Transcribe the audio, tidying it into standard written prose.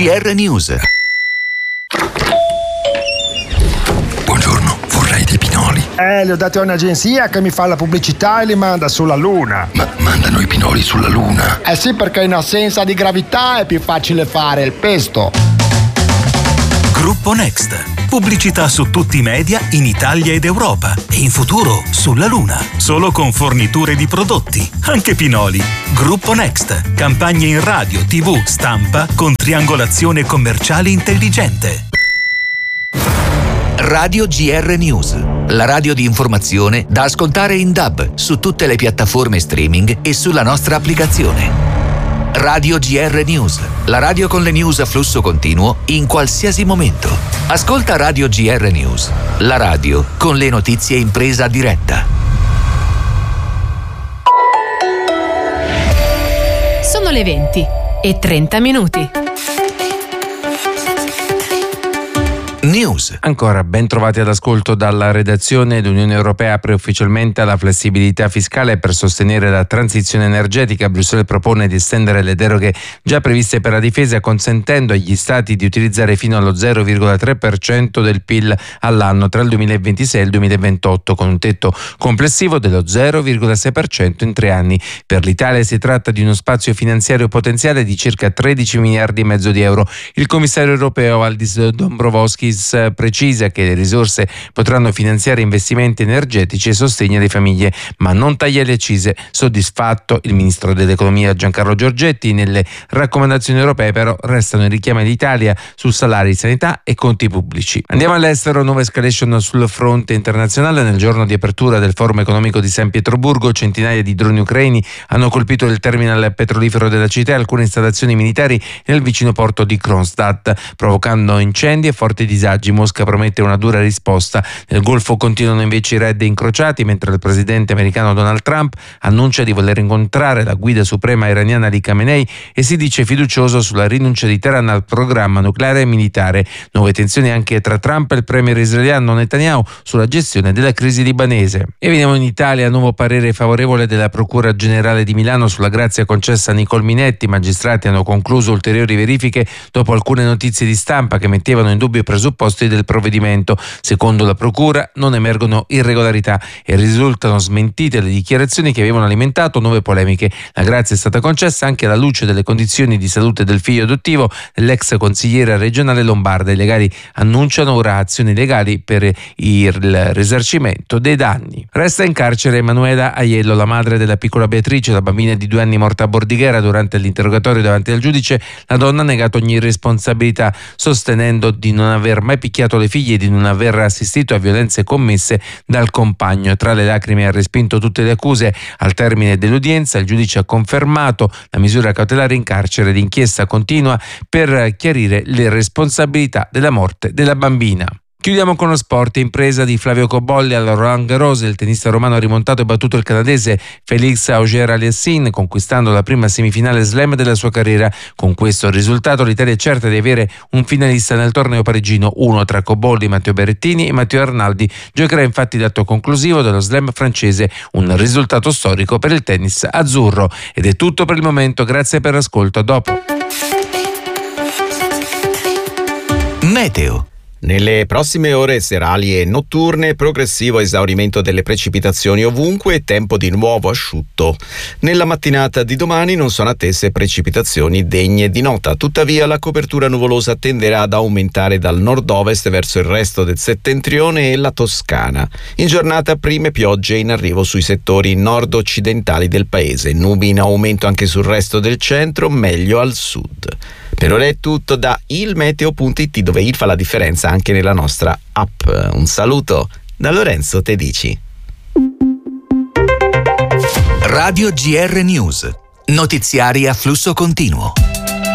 GR News. Buongiorno, vorrei dei pinoli. Li ho dati a un'agenzia che mi fa la pubblicità e li manda sulla Luna. Ma mandano i pinoli sulla Luna? Sì, perché in assenza di gravità è più facile fare il pesto. Gruppo Next. Pubblicità su tutti i media in Italia ed Europa e in futuro sulla Luna. Solo con forniture di prodotti, anche pinoli. Gruppo Next. Campagne in radio, TV, stampa con triangolazione commerciale intelligente. Radio GR News. La radio di informazione da ascoltare in DAB su tutte le piattaforme streaming e sulla nostra applicazione. Radio GR News, la radio con le news a flusso continuo in qualsiasi momento. Ascolta Radio GR News, la radio con le notizie in presa diretta. Sono le 20:30. News. Ancora ben trovati all'ascolto dalla redazione. L'Unione Europea apre ufficialmente alla flessibilità fiscale per sostenere la transizione energetica. Bruxelles propone di estendere le deroghe già previste per la difesa, consentendo agli Stati di utilizzare fino allo 0,3% del PIL all'anno tra il 2026 e il 2028, con un tetto complessivo dello 0,6% in 3 anni. Per l'Italia si tratta di uno spazio finanziario potenziale di circa 13 miliardi e mezzo di euro. Il commissario europeo Valdis Dombrovskis precisa che le risorse potranno finanziare investimenti energetici e sostegno alle famiglie, ma non taglia le accise. Soddisfatto il ministro dell'economia Giancarlo Giorgetti. Nelle raccomandazioni europee però restano i richiami all'Italia su salari, sanità e conti pubblici. Andiamo all'estero. Nuova escalation sul fronte internazionale. Nel giorno di apertura del forum economico di San Pietroburgo, centinaia di droni ucraini hanno colpito il terminal petrolifero della città e alcune installazioni militari nel vicino porto di Kronstadt, provocando incendi e forti disagi. Mosca promette una dura risposta. Nel Golfo continuano invece i raid incrociati, mentre il presidente americano Donald Trump annuncia di voler incontrare la guida suprema iraniana Ali Khamenei e si dice fiducioso sulla rinuncia di Teheran al programma nucleare e militare. Nuove tensioni anche tra Trump e il premier israeliano Netanyahu sulla gestione della crisi libanese. E veniamo in Italia. Nuovo parere favorevole della Procura Generale di Milano sulla grazia concessa a Nicole Minetti. I magistrati hanno concluso ulteriori verifiche dopo alcune notizie di stampa che mettevano in dubbio i presupposti del provvedimento. Secondo la procura non emergono irregolarità e risultano smentite le dichiarazioni che avevano alimentato nuove polemiche. La grazia è stata concessa anche alla luce delle condizioni di salute del figlio adottivo dell'ex consigliera regionale lombarda. I legali annunciano ora azioni legali per il risarcimento dei danni. Resta in carcere Emanuela Aiello, la madre della piccola Beatrice, la bambina di 2 anni morta a Bordighera. Durante l'interrogatorio davanti al giudice, la donna ha negato ogni responsabilità, sostenendo di non aver mai picchiato le figlie e di non aver assistito a violenze commesse dal compagno. Tra le lacrime ha respinto tutte le accuse. Al termine dell'udienza il giudice ha confermato la misura cautelare in carcere. L'inchiesta continua per chiarire le responsabilità della morte della bambina. Chiudiamo con lo sport. Impresa di Flavio Cobolli al Roland Garros. Il tennista romano ha rimontato e battuto il canadese Félix Auger-Aliassime, conquistando la prima semifinale slam della sua carriera. Con questo risultato l'Italia è certa di avere un finalista nel torneo parigino, uno tra Cobolli, Matteo Berrettini e Matteo Arnaldi. Giocherà infatti l'atto conclusivo dello slam francese, un risultato storico per il tennis azzurro. Ed è tutto per il momento, grazie per l'ascolto, a dopo. Meteo. Nelle prossime ore serali e notturne, progressivo esaurimento delle precipitazioni ovunque e tempo di nuovo asciutto. Nella mattinata di domani non sono attese precipitazioni degne di nota, tuttavia la copertura nuvolosa tenderà ad aumentare dal nord-ovest verso il resto del settentrione e la Toscana. In giornata prime piogge in arrivo sui settori nord-occidentali del paese, nubi in aumento anche sul resto del centro, meglio al sud. Per ora è tutto da ilmeteo.it, dove il fa la differenza anche nella nostra app. Un saluto da Lorenzo Tedici. Radio GR News. Notiziari a flusso continuo.